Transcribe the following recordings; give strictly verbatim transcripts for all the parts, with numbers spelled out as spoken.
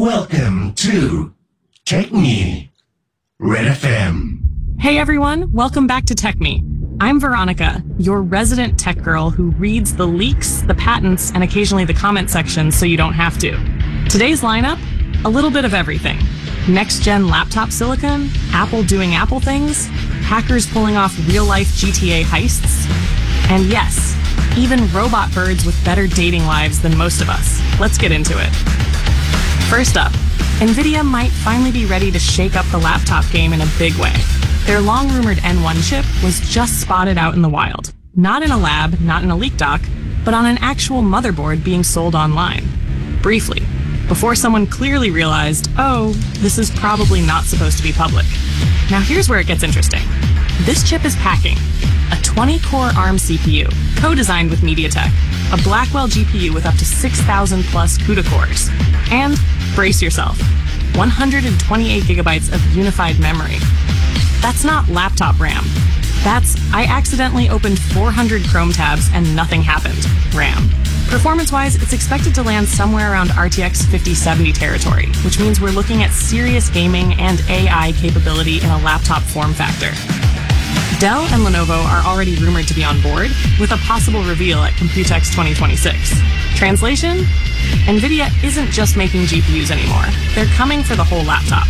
Welcome to Tech Me, Red F M. Hey everyone, welcome back to Tech Me. I'm Veronica, your resident tech girl who reads the leaks, the patents, and occasionally the comment sections so you don't have to. Today's lineup, a little bit of everything. Next-gen laptop silicon, Apple doing Apple things, hackers pulling off real-life G T A heists, and yes, even robot birds with better dating lives than most of us. Let's get into it. First up, NVIDIA might finally be ready to shake up the laptop game in a big way. Their long-rumored N one chip was just spotted out in the wild. Not in a lab, not in a leak doc, but on an actual motherboard being sold online. Briefly, before someone clearly realized, oh, this is probably not supposed to be public. Now here's where it gets interesting. This chip is packing a twenty-core ARM C P U, co-designed with MediaTek, a Blackwell G P U with up to six thousand plus CUDA cores, and, brace yourself, one hundred twenty-eight gigabytes of unified memory. That's not laptop RAM. That's, I accidentally opened four hundred Chrome tabs and nothing happened, RAM. Performance-wise, it's expected to land somewhere around R T X fifty seventy territory, which means we're looking at serious gaming and A I capability in a laptop form factor. Dell and Lenovo are already rumored to be on board, with a possible reveal at Computex twenty twenty-six. Translation? NVIDIA isn't just making G P Us anymore. They're coming for the whole laptop.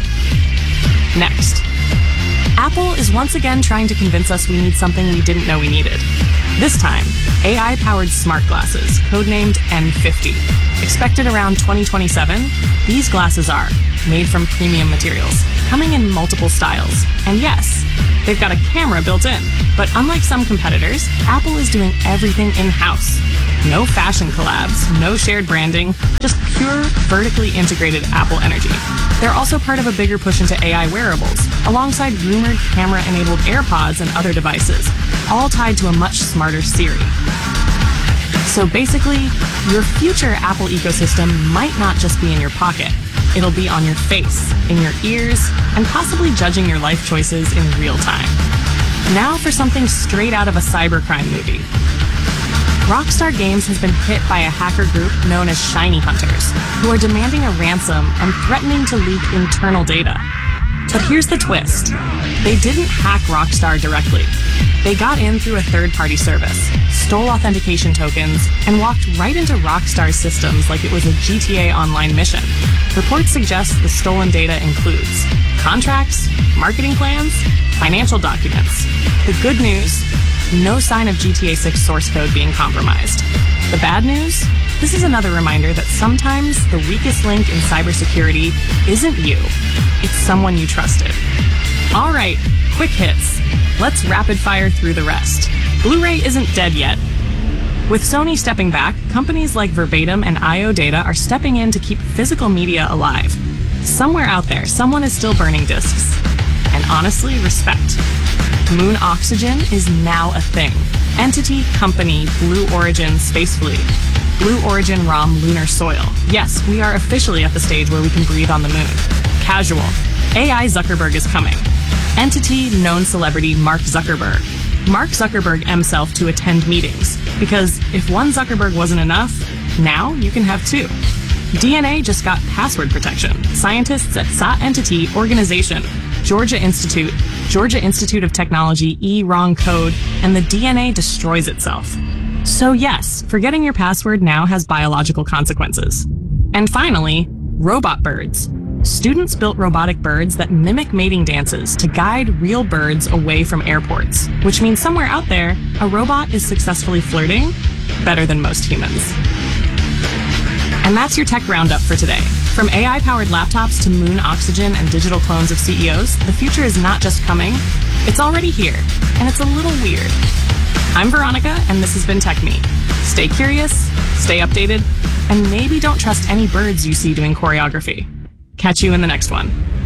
Next. Apple is once again trying to convince us we need something we didn't know we needed. This time, A I-powered smart glasses, codenamed N fifty. Expected around twenty twenty-seven, these glasses are made from premium materials, coming in multiple styles. And yes, they've got a camera built in. But unlike some competitors, Apple is doing everything in-house. No fashion collabs, no shared branding, just pure, vertically integrated Apple energy. They're also part of a bigger push into A I wearables, alongside rumored camera-enabled AirPods and other devices, all tied to a much smarter Siri. So basically, your future Apple ecosystem might not just be in your pocket. It'll be on your face, in your ears, and possibly judging your life choices in real time. Now for something straight out of a cybercrime movie. Rockstar Games has been hit by a hacker group known as Shiny Hunters, who are demanding a ransom and threatening to leak internal data. But here's the twist. They didn't hack Rockstar directly. They got in through a third-party service, stole authentication tokens, and walked right into Rockstar's systems like it was a G T A Online mission. Reports suggest the stolen data includes contracts, marketing plans, financial documents. The good news, no sign of G T A six source code being compromised. The bad news? This is another reminder that sometimes the weakest link in cybersecurity isn't you, it's someone you trusted. All right, quick hits. Let's rapid fire through the rest. Blu-ray isn't dead yet. With Sony stepping back, companies like Verbatim and I O Data are stepping in to keep physical media alive. Somewhere out there, someone is still burning discs. And honestly, respect. Moon Oxygen is now a thing. Entity, company, Blue Origin, Space Fleet. Blue Origin ROM lunar soil. Yes, we are officially at the stage where we can breathe on the moon. Casual. A I Zuckerberg is coming. Entity, known celebrity Mark Zuckerberg. Mark Zuckerberg himself to attend meetings. Because if one Zuckerberg wasn't enough, now you can have two. D N A just got password protection. Scientists at S A Entity Organization, Georgia Institute, Georgia Institute of Technology, E-Wrong Code, and the D N A destroys itself. So yes, forgetting your password now has biological consequences. And finally, robot birds. Students built robotic birds that mimic mating dances to guide real birds away from airports, which means somewhere out there, a robot is successfully flirting better than most humans. And that's your tech roundup for today. From A I-powered laptops to Moon Oxygen and digital clones of C E Os, the future is not just coming, it's already here, and it's a little weird. I'm Veronica, and this has been Tech Me. Stay curious, stay updated, and maybe don't trust any birds you see doing choreography. Catch you in the next one.